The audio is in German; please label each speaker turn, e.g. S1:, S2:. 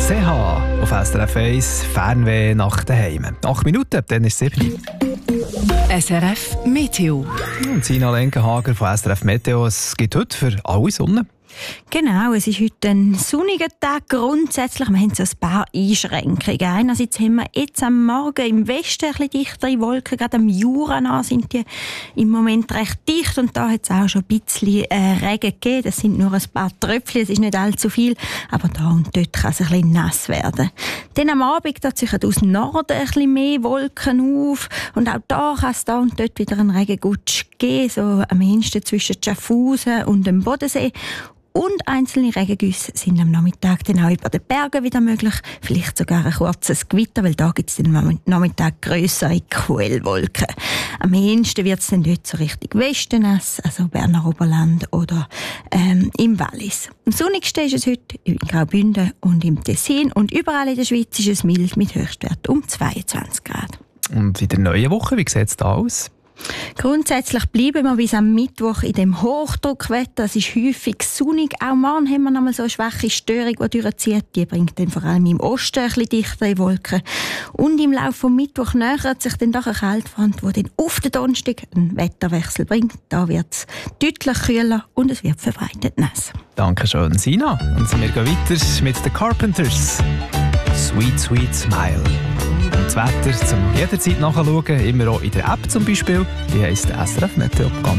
S1: Seha auf SRF 1, Fernweh nach daheim. 8 Minuten, dann ist es 7.
S2: SRF Meteo.
S1: Und Sina Lenkenhager von SRF Meteo. Es gibt heute für alle Sonne.
S3: Genau, es ist heute ein sonniger Tag. Grundsätzlich, wir haben so ein paar Einschränkungen. Einerseits haben wir jetzt am Morgen im Westen ein bisschen dichtere Wolken. Gerade am Jura sind die im Moment recht dicht. Und da hat es auch schon ein bisschen Regen gegeben. Das sind nur ein paar Tröpfchen, es ist nicht allzu viel. Aber da und dort kann es ein bisschen nass werden. Dann am Abend da ziehen aus dem Norden ein bisschen mehr Wolken auf. Und auch da kann es da und dort wieder einen Regengutsch geben. So am ehesten zwischen Schaffhausen und dem Bodensee. Und einzelne Regengüsse sind am Nachmittag dann auch über den Bergen wieder möglich. Vielleicht sogar ein kurzes Gewitter, weil da gibt es dann am Nachmittag grössere Quellwolken. Am ehesten wird es dann dort so Richtung Westen nass, also Berner Oberland oder im Wallis. Am sonnigsten ist es heute in Graubünden und im Tessin. Und überall in der Schweiz ist es mild mit Höchstwert um 22 Grad.
S1: Und in der neuen Woche, wie sieht es da aus?
S3: Grundsätzlich bleiben wir bis am Mittwoch in dem Hochdruckwetter. Es ist häufig sonnig. Auch morgen haben wir noch mal so eine schwache Störung, die durchzieht. Die bringt dann vor allem im Osten ein bisschen dichtere Wolken. Und im Laufe vom Mittwoch nähert sich dann doch eine Kaltfront, die dann auf den Donnerstag einen Wetterwechsel bringt. Da wird es deutlich kühler und es wird verbreitet nass.
S1: Dankeschön, Sina. Und wir gehen weiter mit den Carpenters. Sweet, sweet smile. Das Wetter zum jederzeit nachschauen, immer auch in der App zum Beispiel. Die heisst SRF Meteo.